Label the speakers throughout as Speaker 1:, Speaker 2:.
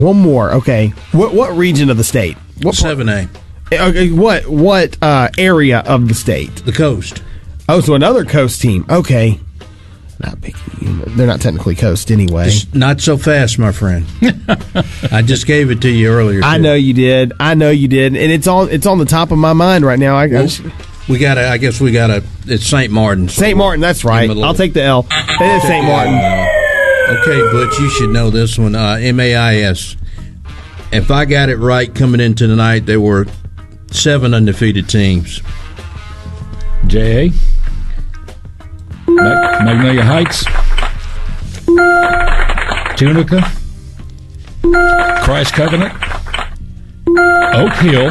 Speaker 1: One more. Okay. What region of the state? What
Speaker 2: 7A.
Speaker 1: Okay. What area of the state?
Speaker 2: The coast.
Speaker 1: Oh, so another coast team. Okay. Not picking. They're not technically coast anyway.
Speaker 2: Just not so fast, my friend. I just gave it to you earlier.
Speaker 1: I know you did. And it's on the top of my mind right now.
Speaker 2: We gotta. I guess we gotta. It's St. Martin. So
Speaker 1: St. Martin. That's right. I'll take the L. It is St. Martin.
Speaker 2: Okay, Butch, you should know this one. MAIS. If I got it right coming into tonight, there were 7 undefeated teams.
Speaker 3: JA. Magnolia Heights, Tunica, Christ Covenant, Oak Hill,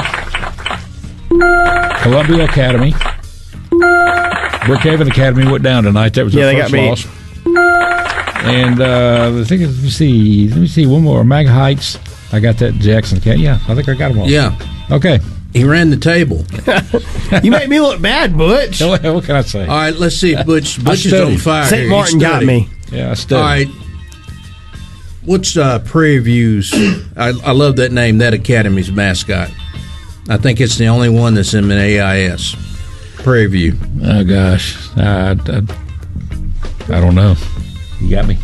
Speaker 3: Columbia Academy, Brookhaven Academy went down tonight. That was their first loss. And I think let me see one more. Mag Heights. I got that Jackson Academy. Yeah, I think I got them all.
Speaker 2: Yeah.
Speaker 3: Okay.
Speaker 2: He ran the table.
Speaker 1: You make me look bad, Butch.
Speaker 3: What can I say?
Speaker 2: All right, let's see if Butch is on fire.
Speaker 1: St. Martin got me.
Speaker 3: Yeah, I studied.
Speaker 2: All right. What's Prairie View's? I love that name, that academy's mascot. I think it's the only one that's in the AIS. Prairie View.
Speaker 3: Oh, gosh. I don't know. You got me.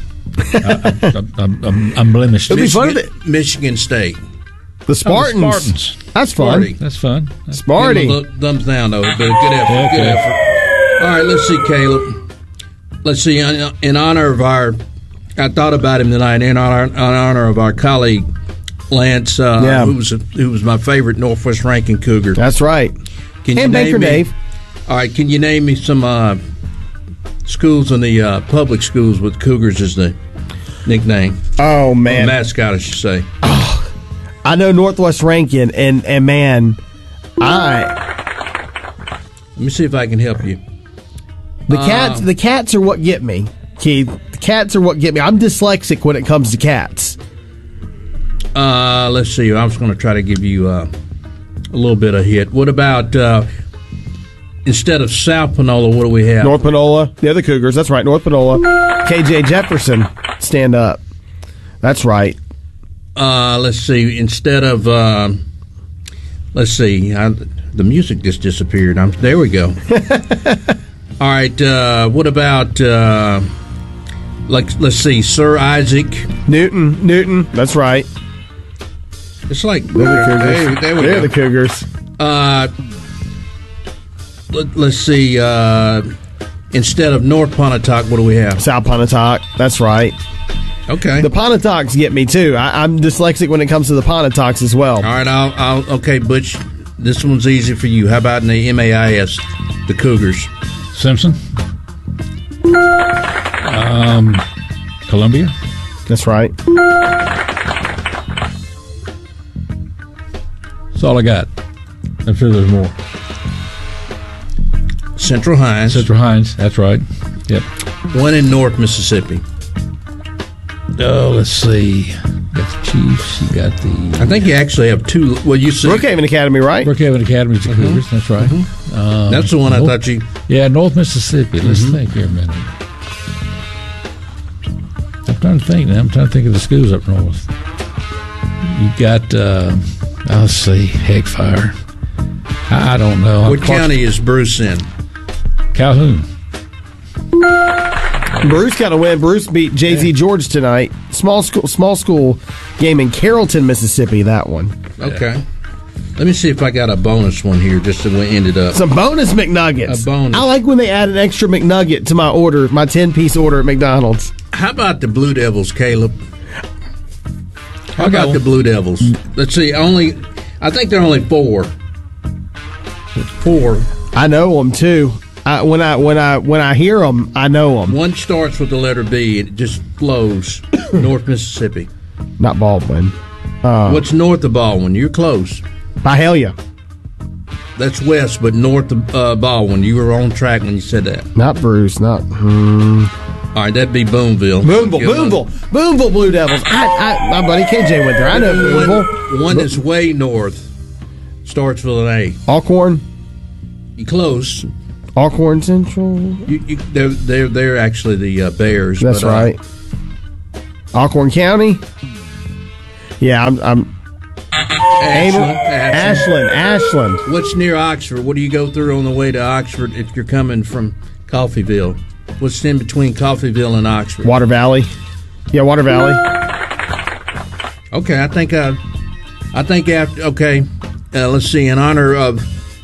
Speaker 3: I'm blemished.
Speaker 2: Michigan State.
Speaker 1: The Spartans.
Speaker 3: Oh, the Spartans.
Speaker 1: That's fun.
Speaker 3: Sparty. That's fun.
Speaker 1: Sparty.
Speaker 2: Thumbs down, though. But good effort. Good effort. All right, let's see, Caleb. Let's see. In honor of I thought about him tonight. In honor of our colleague Lance, who was my favorite Northwest ranking Cougar.
Speaker 1: That's right.
Speaker 2: And Baker Dave. All right, can you name me some schools in the public schools with Cougars as the nickname?
Speaker 1: Oh man,
Speaker 2: or mascot, I should say.
Speaker 1: Oh, I know Northwest Rankin, and man,
Speaker 2: let me see if I can help you.
Speaker 1: The cats are what get me, Keith. The cats are what get me. I'm dyslexic when it comes to cats.
Speaker 2: Let's see. I was going to try to give you a little bit of hit. What about instead of South Panola? What do we have?
Speaker 1: North Panola. The other Cougars. That's right. North Panola. KJ Jefferson. Stand up. That's right.
Speaker 2: Let's see. Instead of let's see. The music just disappeared. There we go. All right. What about let's see. Sir Isaac
Speaker 1: Newton. That's right.
Speaker 2: It's like
Speaker 1: they're the Cougars.
Speaker 2: Let's see. Instead of North Pontotoc, what do we have?
Speaker 1: South Pontotoc. That's right.
Speaker 2: Okay.
Speaker 1: The Pontotocs get me too. I'm dyslexic when it comes to the Pontotocs as well.
Speaker 2: All right. Okay, Butch. This one's easy for you. How about in the MAIS, the Cougars?
Speaker 3: Simpson. Columbia.
Speaker 1: That's right.
Speaker 3: That's all I got. I'm sure there's more.
Speaker 2: Central Hines.
Speaker 3: That's right. Yep.
Speaker 2: One in North Mississippi.
Speaker 3: Oh, let's see. You got the Chiefs. You got the.
Speaker 2: I think you actually have two. Well, you said
Speaker 1: Brookhaven Academy, right?
Speaker 3: Brookhaven Academy, the Cougars. That's right.
Speaker 2: That's the one I thought you.
Speaker 3: Yeah, North Mississippi. Let's think here a minute. I'm trying to think now. I'm trying to think of the schools up north. You got. Let's see. Heckfire. I don't know.
Speaker 2: What county is Bruce in?
Speaker 3: Calhoun.
Speaker 1: Bruce got a win. Bruce beat JZ George tonight. Small school game in Carrollton, Mississippi. That one.
Speaker 2: Okay. Let me see if I got a bonus one here just to end it up.
Speaker 1: Some bonus McNuggets.
Speaker 2: A bonus.
Speaker 1: I like when they add an extra McNugget to my order, my 10-piece order at McDonald's.
Speaker 2: How about the Blue Devils, Caleb? How about the Blue Devils? Let's see. I think they're only 4. 4.
Speaker 1: I know them too. When I hear them, I know them.
Speaker 2: One starts with the letter B, and it just flows. North Mississippi.
Speaker 1: Not Baldwin.
Speaker 2: What's north of Baldwin? You're close.
Speaker 1: Byhalia.
Speaker 2: That's west, but north of Baldwin. You were on track when you said that.
Speaker 1: Not Bruce. Not.
Speaker 2: All right, that'd be Boonville.
Speaker 1: Boonville Blue Devils. My buddy KJ went there. I know Boonville.
Speaker 2: One that's way north starts with an A.
Speaker 1: Alcorn.
Speaker 2: You close.
Speaker 1: Alcorn Central.
Speaker 2: They're actually the Bears.
Speaker 1: That's right. Alcorn County. Yeah, I'm Ashland.
Speaker 2: What's near Oxford? What do you go through on the way to Oxford if you're coming from Coffeyville? What's in between Coffeyville and Oxford?
Speaker 1: Water Valley. Yeah, Water Valley.
Speaker 2: Okay, I think after. Okay, let's see. In honor of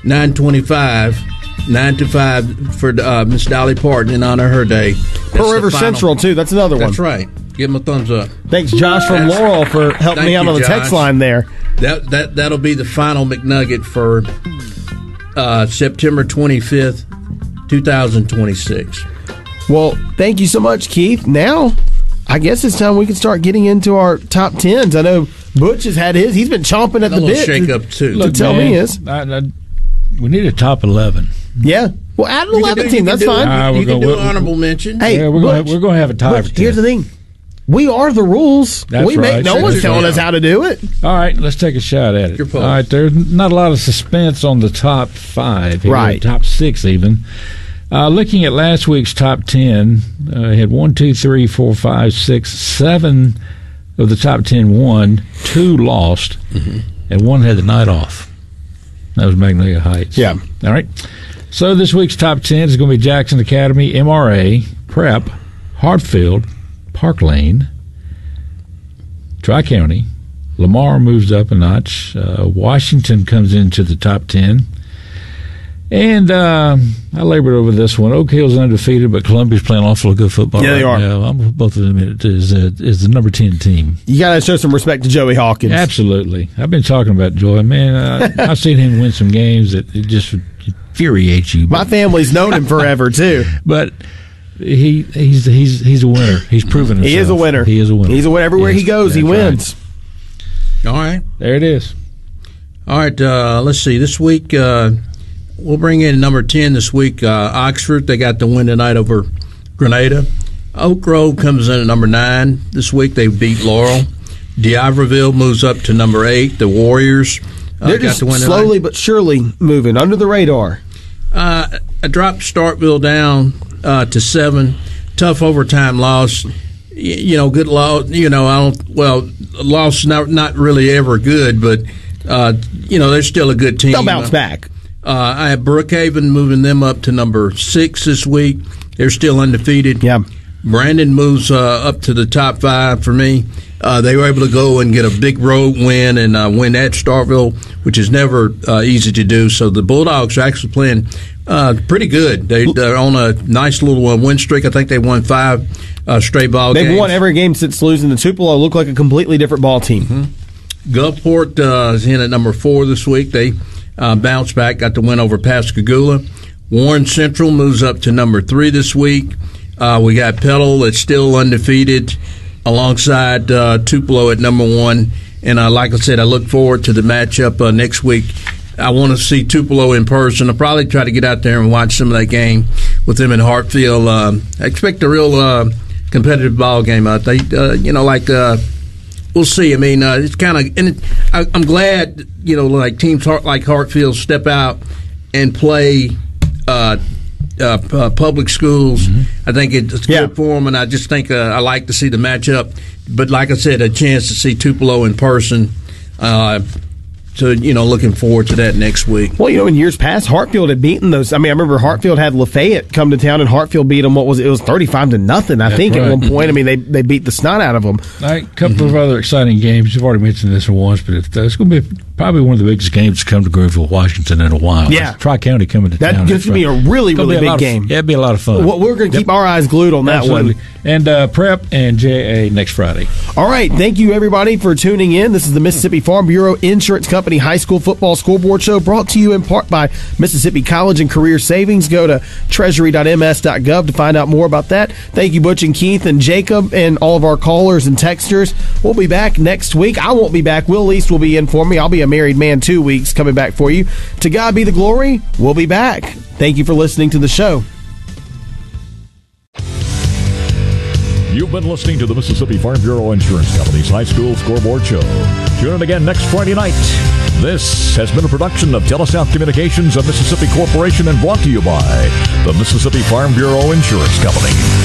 Speaker 2: 925 for Miss Dolly Parton, in honor of her day.
Speaker 1: Pearl River Central too. That's another one.
Speaker 2: That's right. Give them a thumbs up.
Speaker 1: Thanks, Josh from Laurel, for helping me out on the text line there.
Speaker 2: That'll be the final McNugget for September 25th, 2026.
Speaker 1: Well, thank you so much, Keith. Now, I guess it's time we can start getting into our top tens. I know Butch has had his. He's been chomping at the bit.
Speaker 2: Shake up too.
Speaker 1: To tell me his.
Speaker 3: We need a top 11.
Speaker 1: Yeah. Well, add an 11 team. That's fine.
Speaker 2: You can do an honorable mention.
Speaker 1: Hey,
Speaker 3: yeah, we're going to have a tie for 10.
Speaker 1: Here's the thing. We are the rules.
Speaker 3: That's right.
Speaker 1: No one's telling us how to do it.
Speaker 3: All right, let's take a shot at it. All right, there's not a lot of suspense on the top 5. Here,
Speaker 1: right.
Speaker 3: Top 6 even. Looking at last week's top 10, had 1, 2, 3, 4, 5, 6, 7 of the top 10 won, 2 lost, and 1 had the night off. That was Magnolia Heights.
Speaker 1: Yeah.
Speaker 3: All right. So this week's top 10 is going to be Jackson Academy, MRA, Prep, Hartfield, Park Lane, Tri-County. Lamar moves up a notch. Washington comes into the top 10. And I labored over this one. Oak Hill's undefeated, but Columbia's playing awful good football.
Speaker 1: Yeah, they are.
Speaker 3: Now. Both of them is the number 10 team.
Speaker 1: You got to show some respect to Joey Hawkins.
Speaker 3: Absolutely. I've been talking about Joey. Man, I've seen him win some games that it just infuriates you.
Speaker 1: My family's known him forever, too.
Speaker 3: But he's a winner. He's proven himself.
Speaker 1: He is a winner.
Speaker 3: He is a winner.
Speaker 1: He's a winner. Everywhere he goes, he wins.
Speaker 2: Right. All right.
Speaker 3: There it is.
Speaker 2: All right. Let's see. This week, we'll bring in number 10 this week. Oxford, they got the win tonight over Grenada. Oak Grove comes in at number 9 this week. They beat Laurel. D'Iberville moves up to number 8. The Warriors
Speaker 1: they're just slowly but surely moving under the radar.
Speaker 2: I dropped Starkville down to 7. Tough overtime loss. Good loss. Loss not really ever good, but they're still a good team.
Speaker 1: They'll bounce back.
Speaker 2: I have Brookhaven moving them up to number 6 this week. They're still undefeated.
Speaker 1: Yeah.
Speaker 2: Brandon moves up to the top 5 for me. They were able to go and get a big road win and win at Starkville, which is never easy to do. So the Bulldogs are actually playing pretty good. They're on a nice little win streak. I think they won 5 straight ball games.
Speaker 1: They've won every game since losing to Tupelo. Look like a completely different ball team.
Speaker 2: Mm-hmm. Gulfport is in at number 4 this week. They bounced back, got the win over Pascagoula. Warren Central moves up to number 3 this week. We got Petal that's still undefeated alongside Tupelo at number 1. And like I said, I look forward to the matchup next week. I want to see Tupelo in person. I'll probably try to get out there and watch some of that game with them in Hartfield. I expect a real competitive ball game out there. We'll see. I mean, it's kind of, and I'm glad, like teams like Hartfield step out and play public schools. Mm-hmm. I think it's good for them, and I just think I like to see the matchup. But like I said, a chance to see Tupelo in person. So, looking forward to that next week.
Speaker 1: Well, in years past, Hartfield had beaten those. I mean, I remember Hartfield had Lafayette come to town, and Hartfield beat them. It was 35-0, I think, right. At one point. I mean, they beat the snot out of them.
Speaker 3: A couple of other exciting games. You've already mentioned this once, but it's going to be probably one of the biggest games to come to Greenville, Washington in a while.
Speaker 1: Yeah.
Speaker 3: Tri-County coming to town.
Speaker 1: That's going to be a really, really big game.
Speaker 3: It'd be a lot of fun.
Speaker 1: Well, we're going to keep our eyes glued on that one.
Speaker 3: And Prep and JA next Friday.
Speaker 1: All right. Thank you, everybody, for tuning in. This is the Mississippi Farm Bureau Insurance Company High School Football Scoreboard Show, brought to you in part by Mississippi College and Career Savings. Go to treasury.ms.gov to find out more about that. Thank you, Butch and Keith and Jacob and all of our callers and texters. We'll be back next week. I won't be back. Will East will be in for me. I'll be a married man 2 weeks coming back for you. To God be the glory. We'll be back. Thank you for listening to the show.
Speaker 4: You've been listening to the Mississippi Farm Bureau Insurance Company's High School Scoreboard Show. Tune in again next Friday night. This has been a production of Telesouth Communications of Mississippi Corporation and brought to you by the Mississippi Farm Bureau Insurance Company.